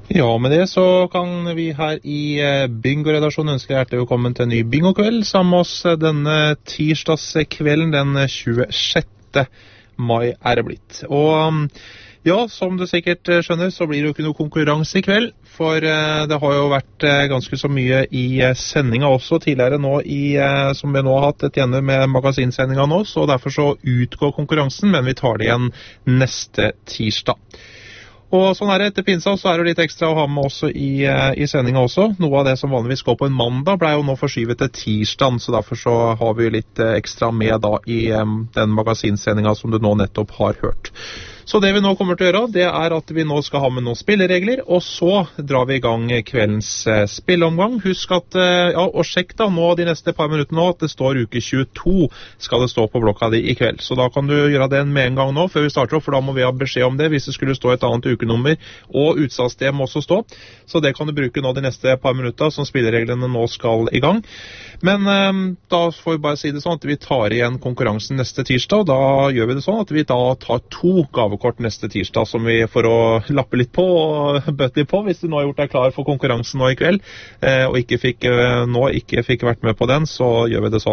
Ja, med det så kan vi her i Bingo-redaksjonen ønske hjertelig velkommen til en ny Bingo-kveld sammen med oss denne tirsdagskvelden den 26. mai er det blitt. Og ja, som du sikkert skjønner så blir det jo ikke noe konkurranse i kveld, for det har jo vært ganske så mye i sendinga også tidligere nå som vi nå har hatt et gjennom med magasinsendinga nå, så derfor så utgår konkurransen, men vi tar det igjen neste tirsdag. Og sånn er det etter pinsa, så er det litt ekstra å ha med også i sendinga også. Noe av det som vanligvis går på en mandag ble jo nå forskyvet til tirsdagen, så derfor så har vi litt ekstra med da i den magasinsendinga som du nå nettopp har hørt. Så det vi nå kommer til å gjøre, det er at vi nå skal ha med noen spilleregler, og så drar vi i gang kveldens spilleomgang. Husk at, ja, og sjekk da nå de neste par minuttene nå, at det står uke 22 skal det stå på blokka di i kveld. Så da kan du gjøre det med en gang nå, før vi starter opp, for da må vi ha beskjed om det, hvis det skulle stå et annet ukenummer, og utsalgssted må også stå. Så det kan du bruke nå de neste par minutter, som spillereglene nå skal i gang. Men da får vi bare si det sånn at vi tar igjen konkurransen neste tirsdag, og da gjør vi det sånn at vi da tar 2 gavekort neste tirsdag, som vi får å lappe litt på og bøtte litt på, hvis du nå har gjort deg klar for konkurransen nå i kveld, og ikke fikk vært med på den, så gjør vi det sånn